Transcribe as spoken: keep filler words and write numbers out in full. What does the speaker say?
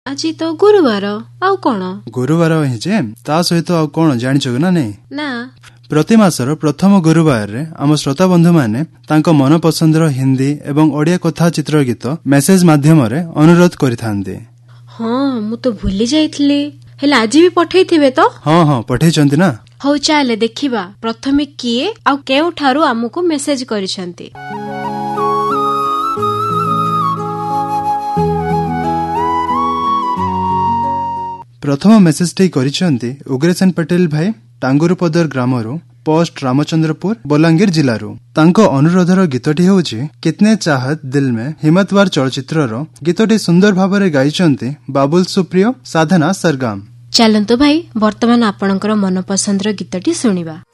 ଆଜି ତ ଗୁରୁବାର, ଆଉ କଣ? ଗୁରୁବାର ହିଁ ଯେ ତା ସହିତ ଆଉ କଣ ଜାଣିଛ ନା ନାଇଁ? ନା। ପ୍ରତି ମାସର ପ୍ରଥମ ଗୁରୁବାରରେ ଆମ ଶ୍ରୋତା ବନ୍ଧୁମାନେ ତାଙ୍କ ମନ ପସନ୍ଦର ହିନ୍ଦୀ ଏବଂ ଓଡ଼ିଆ କଥା ଚିତ୍ର ଗୀତ ମେସେଜ ମାଧ୍ୟମରେ ଅନୁରୋଧ କରିଥାନ୍ତି। ହଁ, ମୁଁ ତ ଭୁଲି ଯାଇଥିଲି। ହେଲେ ଆଜି ବି ପଠେଇଥିବେ ତ? ହଁ ହଁ ପଠେଇଛନ୍ତି ନା। ହଉ ଚାଲେ ଦେଖିବା ପ୍ରଥମେ କିଏ ଆଉ କେଉଁଠାରୁ ଆମକୁ ମେସେଜ କରିଛନ୍ତି। ପ୍ରଥମ ମେସେଜଟି କରିଛନ୍ତି ଉଗ୍ରସେନ ପଟେଲ ଭାଇ ଟାଙ୍ଗୁରୁପଦର ଗ୍ରାମରୁ, ପୋଷ୍ଟ ରାମଚନ୍ଦ୍ରପୁର, ବଲାଙ୍ଗୀର ଜିଲ୍ଲାରୁ। ତାଙ୍କ ଅନୁରୋଧର ଗୀତଟି ହେଉଛି କିତନେ ଚାହତ ଦିଲ ମେ ହିମ୍ମତୱାର ଚଳଚ୍ଚିତ୍ରର। ଗୀତଟି ସୁନ୍ଦର ଭାବରେ ଗାଇଛନ୍ତି ବାବୁଲ ସୁପ୍ରିୟ, ସାଧନା ସରଗାମ। ଚାଲନ୍ତୁ ଭାଇ ବର୍ତ୍ତମାନ ଆପଣଙ୍କର ମନପସନ୍ଦର ଗୀତଟି ଶୁଣିବା।